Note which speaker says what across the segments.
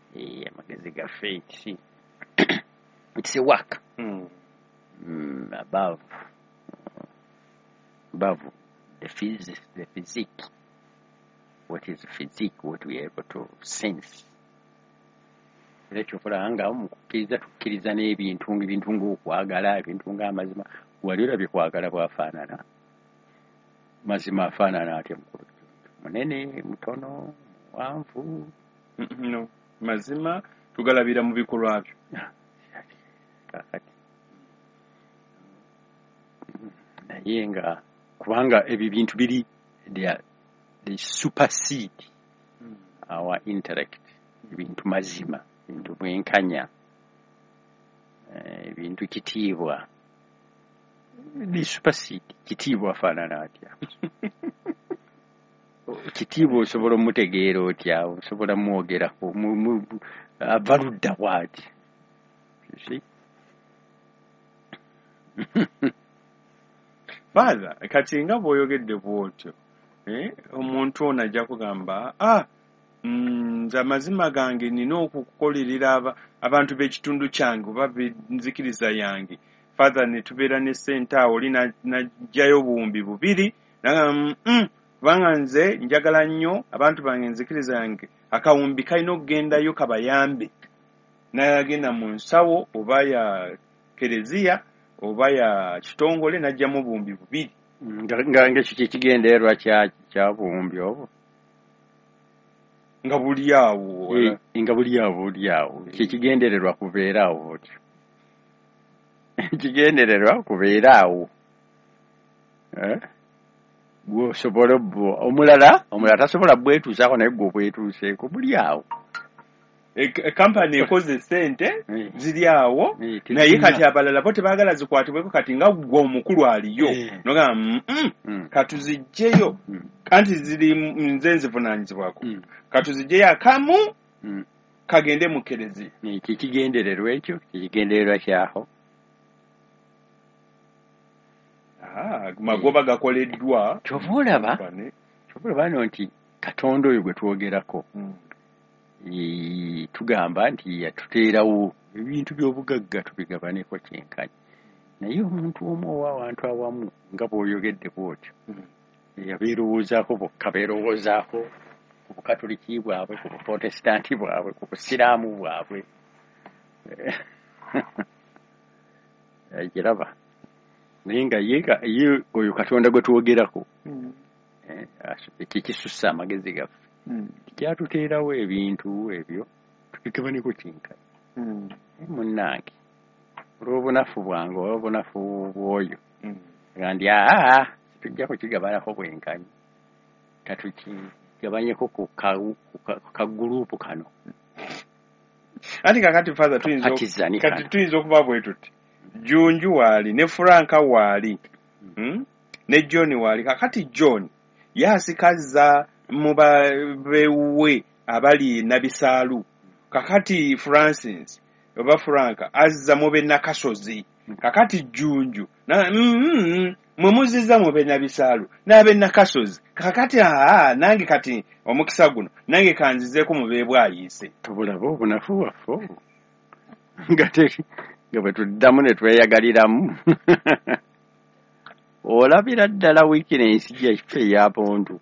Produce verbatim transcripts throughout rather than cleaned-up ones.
Speaker 1: eh amagezi gaffe it's it's a work
Speaker 2: mm.
Speaker 1: mm, above above the physics, the physique. What is physique? What we are able to sense. Lecho fulanga mukiriza tukiriza n'ebintu ebintu ng'okwagala ebintu ng'amazima walira bikwagala bwafaanana mazima afaanana atya mukulu munene mutono wanvu
Speaker 2: no mazima tugalabira mu bikolwa byo
Speaker 1: kakati naye nga kubanga ebyo bintu biri they supersede mm. our intellect ebintu mazima ebintu bwenkanya ebintu uh, kitiibwa they supersede kitiibwa afaanana atya kitiibwa osobola omutegeera otya osobola mwogerako ava ludda bw'ati
Speaker 2: Father kati nga bw'oyogedde bw'otyo eh omuntu ono ajja kugamba ah nze amazima gange nina okukolerera aba abantu b'ekitundu kyange oba b'enzikiriza yange Father ne tubeera ne ssente awo oli najjayo buwumbi bubiri kubanga nze njagala nnyo abantu bange enzikiriza yange akawumbi kalina okugendayo kabayambe nayagenda mu nsawo oba ya kereziya oba ya kitongole najjamu buwumbi bubiri
Speaker 1: nga ngekyo kyekigendererwa kya buwumbi obwo
Speaker 2: nga buli awo
Speaker 1: nga buli awo buli awo kyekigendererwa kubeera awo otyo kigendererwa kubeera awo gwosobola omulala omulala tasobola bwetuusaako naye gwe obwetuuseeko buli awo
Speaker 2: kampani ekoze sente ziri awo naye kati abalala bo tebaagala zikwatibweko kati nga gwe omukulu aliyo nogamba katuzijjeyo kanti ziri nze nzivunaanyizibwako katuzijjeyo akamu kagende mu kereziya
Speaker 1: kikigendererwa ekyo kikigendererwa kyaho
Speaker 2: magoba gakoleddwa
Speaker 1: kyova olaba kyova olaba no nti Katonda oyo gwe twogerako tugamba nti yatuteerawo ebintu by'obugagga tubigabaneko kyenkanya naye omuntu omu owawantu awamu nga bw'oyogedde bw'otyo yabeerowoozaako bokka beerowoozaako ku bukatoliki bwabwe ku buprotestanti bwabwe ku busiraamu bwabwe giraba naye nga ye oyo Katonda gwe twogerako ekikisussa amagezi gaffe kyatuteerawo ebintu ebyo tubigabaneko kyenkanya munnange olw'obunafu bwange olw'obunafu bw'oyo nga ndi aa tujja kukigabanako bwenkanya katukigabanyeko ku kaguruupu kano
Speaker 2: ati kakati Father tuyinza okuba bwe tuti Junju waali ne Franka waali ne John waali kakati John yasikazza mu babewe abali nabisaalu kakati Francis oba Franka azza mu bennakasozi kakati Junju na mm, mwe muziza mu bennabisaalu n'abennakasozi kakati aa nange kati omukisa guno nange kanzizeeko mu beebwayise
Speaker 1: tubulaba obunafu waffe nga nga bwe tuddamu ne tweyagaliramu olabira ddala wiikinensi gyaffe ey'apontu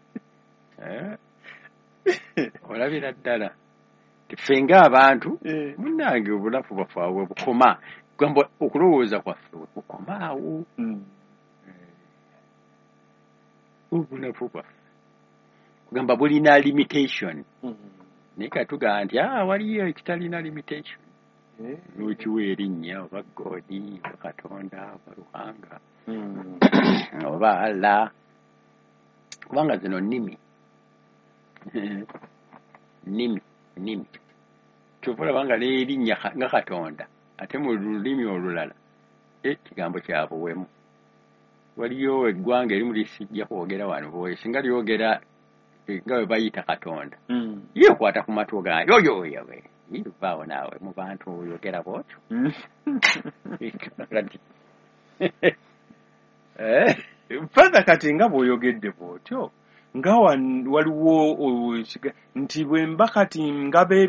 Speaker 1: olabira ddala ffe ng'abantu munnange obunafu bwaffe awo bukoma gamba okulowooza kwaffe bukoma awo obunafu bwaffe kugamba bulina limitation naye katugamba nti ah waliyo ekitalina limitation n'okiwa erinnya oba godi oba Katonda oba Ruhanga oba Allah kubanga zino nnimi nnimi nnimi kyova olaba nga n'erinnya nga Katonda ate mu lulimi olulala ekigambo kya buwemu waliyo eggwanga erimu lisijja kwogera wano bwoyo singa lyogera nga bwe bayita Katonda yeekwata ku matu gange oyo oyo we vaawo naawe mu bantu oyogera bwotyo
Speaker 2: Father kati nga bw'oyogedde bwotyo nga waliwo nti bwe mba kati nga